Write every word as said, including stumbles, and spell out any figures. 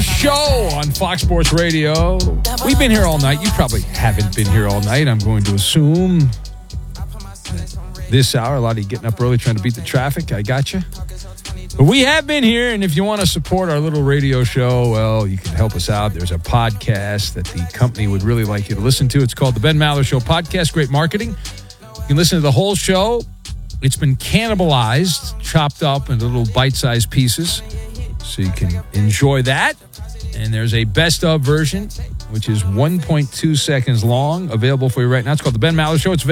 Show on Fox Sports Radio. We've been here all night. You probably haven't been here all night. I'm going to assume this hour, a lot of you getting up early trying to beat the traffic. I got you. But we have been here, and if you want to support our little radio show, well, you can help us out. There's a podcast that the company would really like you to listen to. It's called The Ben Maller Show Podcast. Great marketing. You can listen to the whole show. It's been cannibalized, chopped up into little bite-sized pieces, so you can enjoy that. And there's a best-of version, which is one point two seconds long, available for you right now. It's called The Ben Maller Show. It's